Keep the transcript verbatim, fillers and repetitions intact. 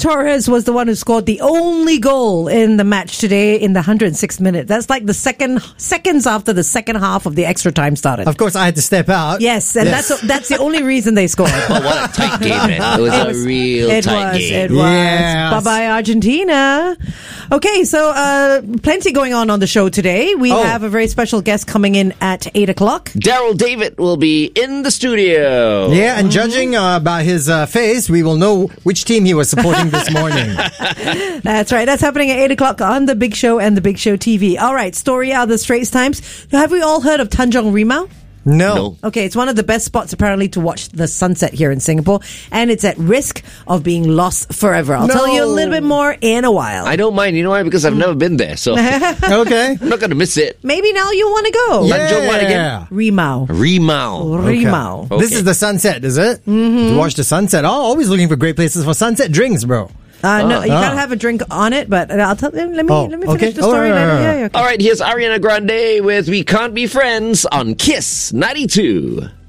Torres was the one who scored the only goal in the match today in the one hundred sixth minute. That's like the second seconds after the second half of the extra time started. Of course, I had to step out. Yes, and Yes. that's that's the only reason they scored. Oh, what a tight game, man. It was It a was- real it tight was, game. It was. Yes. Bye-bye, Argentina. Okay, so uh, plenty going on on the show today. We Oh. have a very special guest coming in at eight o'clock. Daryl David will be in the studio. Yeah, and judging uh, by his uh, face, we will know which team he was supporting this morning. That's right. That's happening at eight o'clock on The Big Show and The Big Show T V. All right, story out of the Straits Times. Have we all heard of Tanjong Rimau? No. No. Okay, it's one of the best spots apparently to watch the sunset here in Singapore, and it's at risk of being lost forever. I'll No. tell you a little bit more in a while. I don't mind. You know why? Because I've never been there. So I'm Okay. not going to miss it. Maybe now you want to go. Yeah. Tanjong what again? Rimau. Rimau. Rimau. Okay. This is the sunset, is it? Mm-hmm. To watch the sunset. Oh, always looking for great places for sunset drinks, bro. Uh, no, you Ah. gotta have a drink on it, but I'll tell. Let me Oh, let me finish okay. the story. Oh, right, later. right, Yeah, right. yeah, okay. All right, here's Ariana Grande with We Can't Be Friends on Kiss ninety-two.